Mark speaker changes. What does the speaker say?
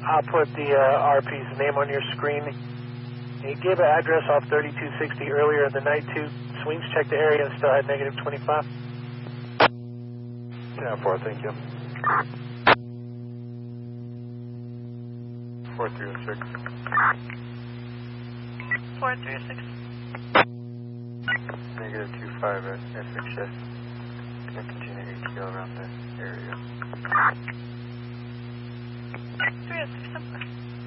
Speaker 1: I'll put the RP's name on your screen. He gave an address off 3260 earlier in the night too. Swings checked the area and still had negative 25.
Speaker 2: Yeah, 4, thank you. 436.
Speaker 3: 436.
Speaker 2: Negative 25 at SHS. Gonna continue ATL around the area.
Speaker 3: 306,